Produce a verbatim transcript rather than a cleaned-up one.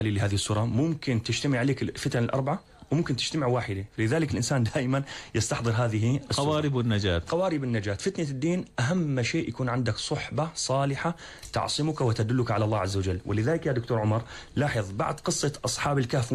لهذه السورة ممكن تجتمع عليك الفتن الأربعة وممكن تجتمع واحدة، لذلك الإنسان دائما يستحضر هذه السورة. قوارب النجاة. قوارب النجاة. فتنة الدين أهم شيء يكون عندك صحبة صالحة تعصمك وتدلك على الله عز وجل. ولذلك يا دكتور عمر لاحظ بعد قصة أصحاب الكهف